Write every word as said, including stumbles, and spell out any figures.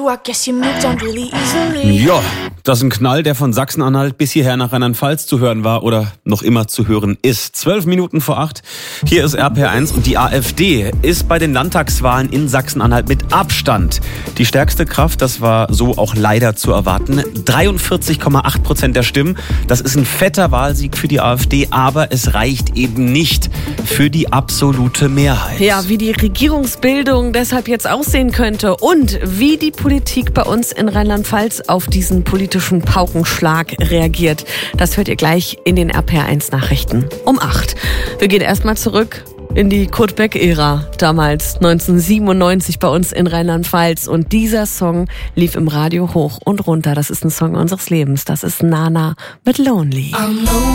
Ja, das ist ein Knall, der von Sachsen-Anhalt bis hierher nach Rheinland-Pfalz zu hören war oder noch immer zu hören ist. Zwölf Minuten vor acht, hier ist R P R eins und die AfD ist bei den Landtagswahlen in Sachsen-Anhalt mit Abstand die stärkste Kraft. Das war so auch leider zu erwarten. dreiundvierzig Komma acht Prozent der Stimmen, das ist ein fetter Wahlsieg für die AfD, aber es reicht eben nicht für die absolute Mehrheit. Ja, wie die Regierungsbildung deshalb jetzt aussehen könnte und wie die Politik bei uns in Rheinland-Pfalz auf diesen politischen Paukenschlag reagiert. Das hört ihr gleich in den R P R eins Nachrichten um acht. Wir gehen erstmal zurück in die Kurt Beck-Ära, damals neunzehnhundertsiebenundneunzig bei uns in Rheinland-Pfalz. Und dieser Song lief im Radio hoch und runter. Das ist ein Song unseres Lebens. Das ist Nana mit Lonely.